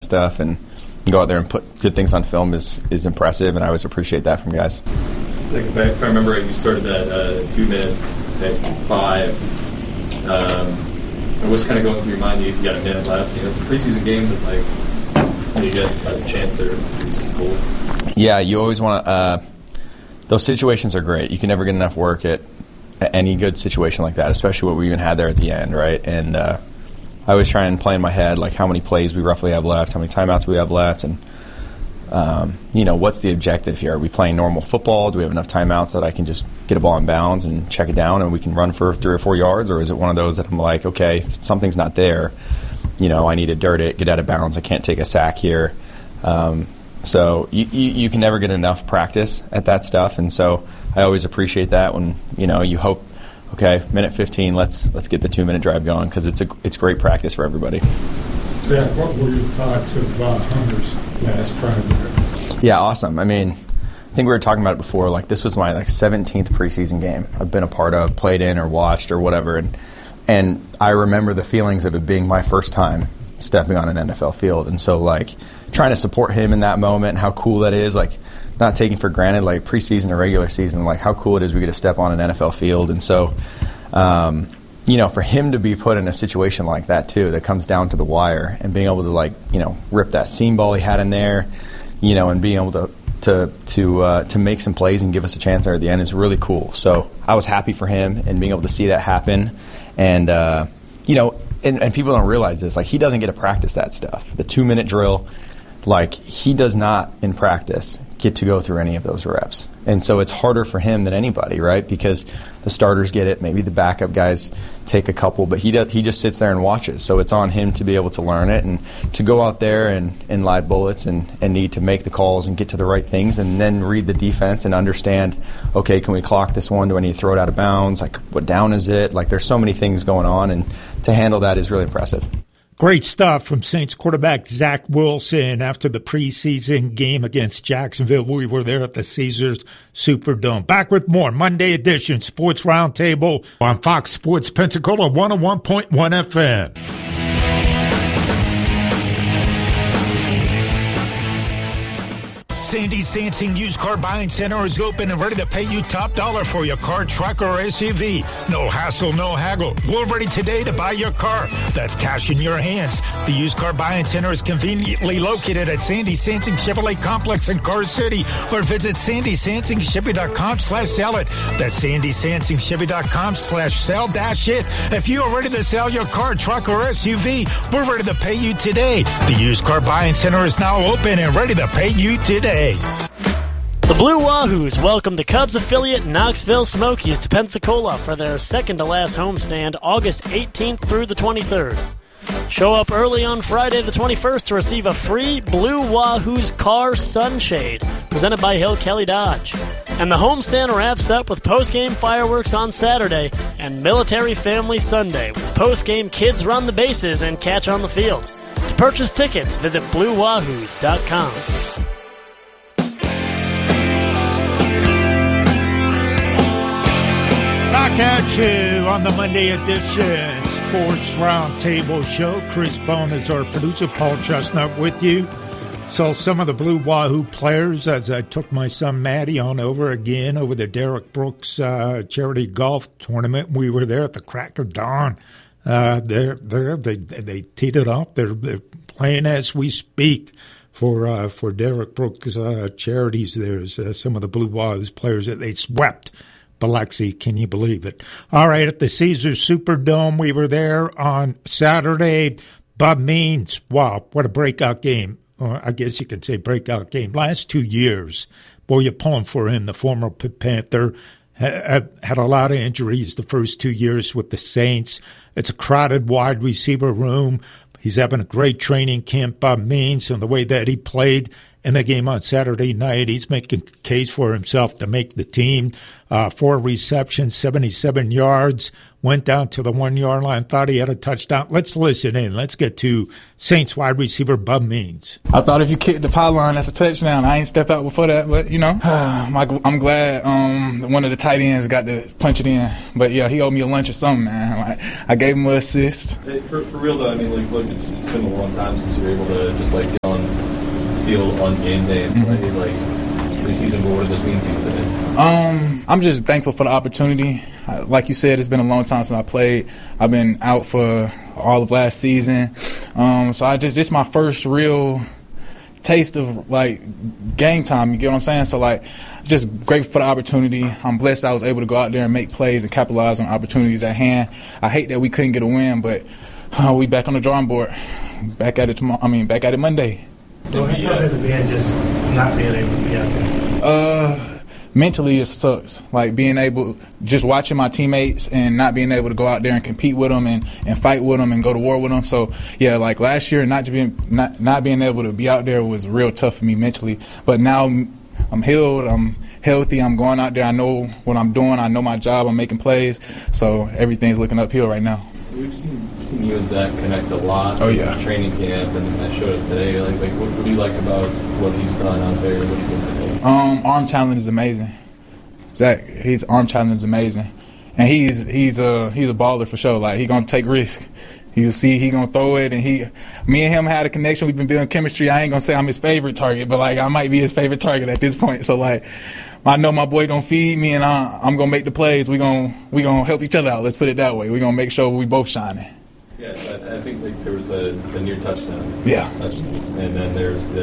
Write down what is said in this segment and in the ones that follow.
stuff and go out there and put good things on film is impressive, and I always appreciate that from guys. Like if I remember right, you started that 2-minute at 5. And what's kind of going through your mind? You got a minute left. It's a preseason game, but like you get a chance there. It's cool. Yeah, you always want to. Those situations are great. You can never get enough work at any good situation like that, especially what we even had there at the end, right? And I always try and play in my head like how many plays we roughly have left, how many timeouts we have left, and what's the objective here? Are we playing normal football? Do we have enough timeouts that I can just get a ball in bounds and check it down and we can run for 3 or 4 yards? Or is it one of those that I'm like, okay, if something's not there, I need to dirt it, get out of bounds. I can't take a sack here. So you can never get enough practice at that stuff. And so I always appreciate that when, you hope, okay, minute 15, let's get the 2-minute drive going because it's great practice for everybody. Zach, what were your thoughts of Hunter's last primary? Yeah, awesome. I mean, I think we were talking about it before. Like, this was my 17th preseason game I've been a part of, played in or watched or whatever. And I remember the feelings of it being my first time stepping on an NFL field. And so, trying to support him in that moment and how cool that is, not taking for granted, preseason or regular season, how cool it is we get to step on an NFL field. And so, for him to be put in a situation like that too, that comes down to the wire, and being able to rip that seam ball he had in there, and being able to make some plays and give us a chance there at the end is really cool. So I was happy for him and being able to see that happen, and and people don't realize this, he doesn't get to practice that stuff. The 2-minute drill, he does not in practice get to go through any of those reps. And so it's harder for him than anybody, right? Because the starters get it, maybe the backup guys take a couple, but he just sits there and watches. So it's on him to be able to learn it and to go out there and live bullets and need to make the calls and get to the right things and then read the defense and understand, okay, can we clock this one? Do I need to throw it out of bounds? What down is it? There's so many things going on, and to handle that is really impressive. Great stuff from Saints quarterback Zach Wilson after the preseason game against Jacksonville. We were there at the Caesars Superdome. Back with more Monday edition Sports Roundtable on Fox Sports Pensacola 101.1 FM. Sandy Sansing Used Car Buying Center is open and ready to pay you top dollar for your car, truck, or SUV. No hassle, no haggle. We're ready today to buy your car. That's cash in your hands. The Used Car Buying Center is conveniently located at Sandy Sansing Chevrolet Complex in Car City, or visit sandysansingchevy.com/sell it. That's sandysansingchevy.com/sell-it. If you are ready to sell your car, truck, or SUV, we're ready to pay you today. The Used Car Buying Center is now open and ready to pay you today. The Blue Wahoos welcome the Cubs affiliate Knoxville Smokies to Pensacola for their second-to-last homestand August 18th through the 23rd. Show up early on Friday the 21st to receive a free Blue Wahoos car sunshade presented by Hill Kelly Dodge. And the homestand wraps up with post-game fireworks on Saturday and Military Family Sunday with post-game kids run the bases and catch on the field. To purchase tickets, visit BlueWahoos.com. Back at you on the Monday edition Sports Roundtable Show. Chris Bone is our producer. Paul Chestnut with you. So some of the Blue Wahoo players, as I took my son Matty on over the Derek Brooks charity golf tournament. We were there at the crack of dawn. They teed it up. They're playing as we speak for Derek Brooks charities. There's some of the Blue Wahoos players that they swept Biloxi, can you believe it? All right, at the Caesars Superdome, we were there on Saturday. Bob Means, wow, what a breakout game. I guess you can say breakout game. Last 2 years, boy, you're pulling for him. The former Panther had a lot of injuries the first 2 years with the Saints. It's a crowded wide receiver room. He's having a great training camp, Bob Means, and the way that he played in the game on Saturday night. He's making a case for himself to make the team. 4 receptions, 77 yards, went down to the 1 yard line, thought he had a touchdown. Let's listen in. Let's get to Saints wide receiver Bub Means. I thought if you kicked the pylon, that's a touchdown. I ain't stepped out before that, but, I'm glad one of the tight ends got to punch it in. But, yeah, he owed me a lunch or something, man. I gave him an assist. For real, though, I mean, look, it's been a long time since you were able to just, get on the field on game day and play, preseason. But what does this mean to you today? I'm just thankful for the opportunity. Like you said, it's been a long time since I played. I've been out for all of last season. So just my first real taste of game time, you get what I'm saying? So just grateful for the opportunity. I'm blessed I was able to go out there and make plays and capitalize on opportunities at hand. I hate that we couldn't get a win, but we back on the drawing board. Back at it tomorrow. Back at it Monday. How tough has it been just not being able to be out there? Mentally, it sucks. Being able, just watching my teammates and not being able to go out there and compete with them and fight with them and go to war with them. So, yeah, last year, not being able to be out there was real tough for me mentally. But now I'm healed. I'm healthy. I'm going out there. I know what I'm doing. I know my job. I'm making plays. So everything's looking uphill right now. We've seen you and Zach connect a lot. Oh, yeah. In training camp, and that showed up today. What do you like about what he's done out there? What do you think today? Arm challenge is amazing. Zach, his arm challenge is amazing, and he's a baller for sure. He gonna take risk. You'll see he gonna throw it, and me and him had a connection. We've been building chemistry. I ain't gonna say I'm his favorite target, but I might be his favorite target at this point. So I know my boy gonna feed me, and I'm gonna make the plays. We gonna help each other out. Let's put it that way. We gonna make sure we both shining. Yes, I think there was the near touchdown. Yeah. And then there's the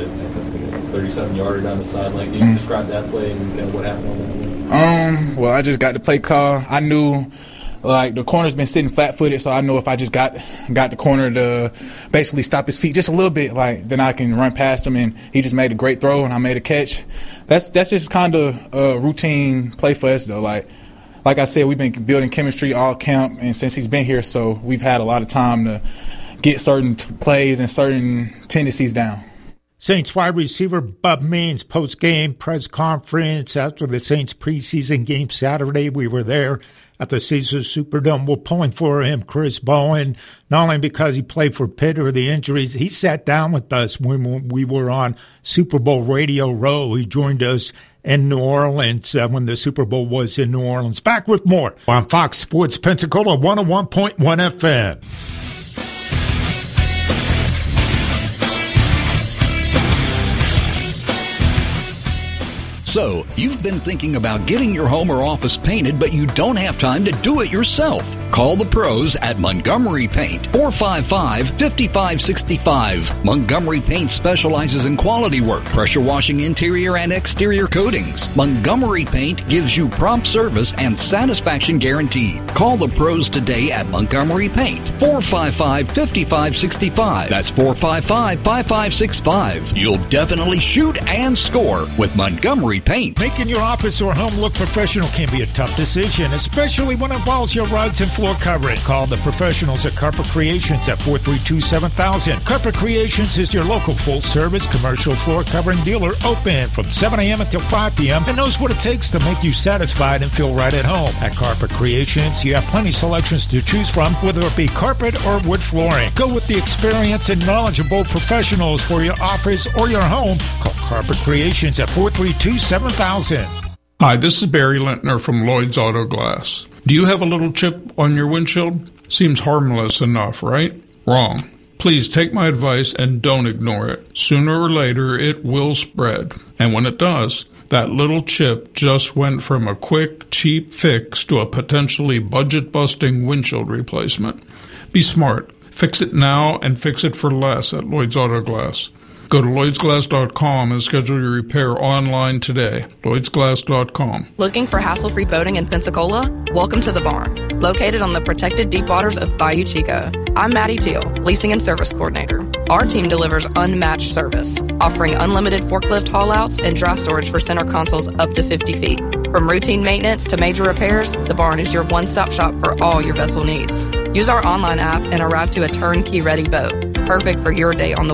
37-yarder down the sideline. Can you describe that play and what happened on that one? Well, I just got the play call. I knew the corner's been sitting flat-footed, so I know if I just got the corner to basically stop his feet just a little bit, then I can run past him, and he just made a great throw, and I made a catch. That's just kind of a routine play for us, though. Like I said, we've been building chemistry all camp, and since he's been here, so we've had a lot of time to get certain plays and certain tendencies down. Saints wide receiver Bub Means post-game press conference after the Saints preseason game Saturday. We were there at the Caesars Superdome. We're pulling for him, Chris Bowen, not only because he played for Pitt or the injuries. He sat down with us when we were on Super Bowl Radio Row. He joined us in New Orleans when the Super Bowl was in New Orleans. Back with more on Fox Sports Pensacola 101.1 FM. So, you've been thinking about getting your home or office painted, but you don't have time to do it yourself. Call the pros at Montgomery Paint, 455-5565. Montgomery Paint specializes in quality work, pressure washing interior and exterior coatings. Montgomery Paint gives you prompt service and satisfaction guaranteed. Call the pros today at Montgomery Paint, 455-5565. That's 455-5565. You'll definitely shoot and score with Montgomery Paint. Making your office or home look professional can be a tough decision, especially when it involves your rugs and floor covering. Call the professionals at Carpet Creations at 432-7000. Carpet Creations is your local full-service commercial floor covering dealer, open from 7 a.m. until 5 p.m. and knows what it takes to make you satisfied and feel right at home. At Carpet Creations, you have plenty of selections to choose from, whether it be carpet or wood flooring. Go with the experienced and knowledgeable professionals for your office or your home. Call Carpet Creations at 432-7000. Hi, this is Barry Lintner from Lloyd's Auto Glass. Do you have a little chip on your windshield? Seems harmless enough, right? Wrong. Please take my advice and don't ignore it. Sooner or later, it will spread. And when it does, that little chip just went from a quick, cheap fix to a potentially budget-busting windshield replacement. Be smart. Fix it now and fix it for less at Lloyd's Auto Glass. Go to LloydsGlass.com and schedule your repair online today. LloydsGlass.com. Looking for hassle-free boating in Pensacola? Welcome to The Barn, located on the protected deep waters of Bayou Chico. I'm Maddie Teal, Leasing and Service Coordinator. Our team delivers unmatched service, offering unlimited forklift haul-outs and dry storage for center consoles up to 50 feet. From routine maintenance to major repairs, The Barn is your one-stop shop for all your vessel needs. Use our online app and arrive to a turnkey-ready boat, perfect for your day on the water.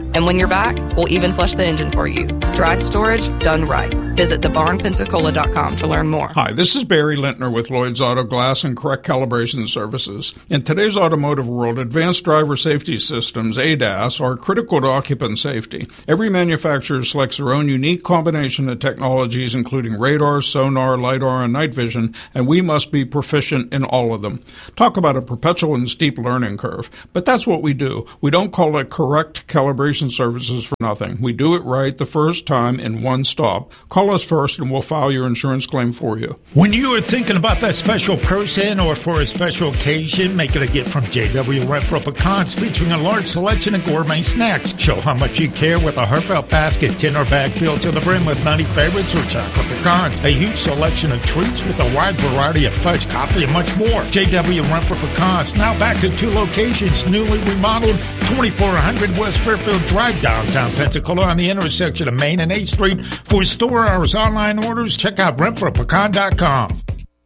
And when you're back, we'll even flush the engine for you. Dry storage done right. Visit thebarnpensacola.com to learn more. Hi, this is Barry Lintner with Lloyd's Auto Glass and Correct Calibration Services. In today's automotive world, advanced driver safety systems, ADAS, are critical to occupant safety. Every manufacturer selects their own unique combination of technologies, including radar, sonar, LiDAR, and night vision, and we must be proficient in all of them. Talk about a perpetual and steep learning curve. But that's what we do. We don't call it Correct Calibration Services for nothing. We do it right the first time in one stop. Call us first and we'll file your insurance claim for you. When you are thinking about that special person or for a special occasion, make it a gift from J.W. Renfro Pecans, featuring a large selection of gourmet snacks. Show how much you care with a heartfelt basket, tin or bag filled to the brim with nutty favorites or chocolate pecans. A huge selection of treats with a wide variety of fudge, coffee, and much more. J.W. Renfro Pecans, now back to 2 locations, newly remodeled, 2400 West Fairfield Drive, downtown Pensacola, on the intersection of Main and 8th Street. For store hours, online orders, check out renfropecan.com.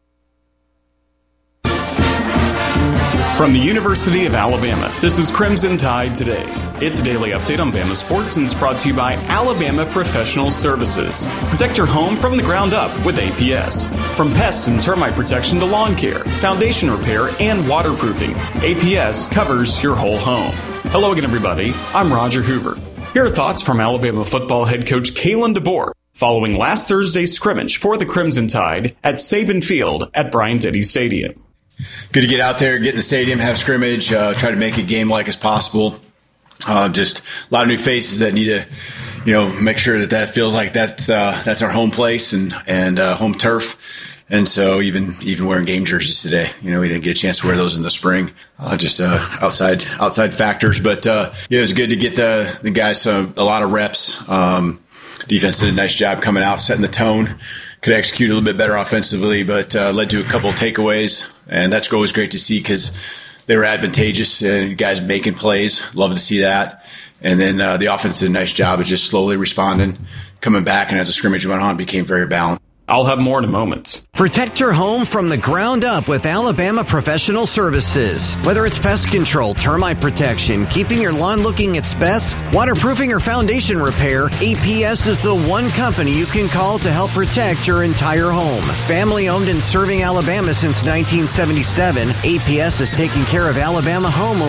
From the University of Alabama, this is Crimson Tide Today. It's a daily update on Bama sports, and it's brought to you by Alabama Professional Services. Protect your home from the ground up with APS. From pest and termite protection to lawn care, foundation repair, and waterproofing, APS covers your whole home. Hello again, everybody. I'm Roger Hoover. Here are thoughts from Alabama football head coach Kalen DeBoer following last Thursday's scrimmage for the Crimson Tide at Saban Field at Bryant-Denny Stadium. Good to get out there, get in the stadium, have scrimmage, try to make it game-like as possible. Just a lot of new faces that need to, make sure that feels like that's our home place and home turf. And so even wearing game jerseys today, we didn't get a chance to wear those in the spring, just outside factors. But it was good to get the guys a lot of reps. Defense did a nice job coming out, setting the tone. Could execute a little bit better offensively, but led to a couple of takeaways. And that's always great to see because they were advantageous. Guys making plays. Love to see that. And then the offense did a nice job of just slowly responding, coming back. And as the scrimmage went on, it became very balanced. I'll have more in a moment. Protect your home from the ground up with Alabama Professional Services. Whether it's pest control, termite protection, keeping your lawn looking its best, waterproofing, or foundation repair, APS is the one company you can call to help protect your entire home. Family owned and serving Alabama since 1977, APS is taking care of Alabama homeowners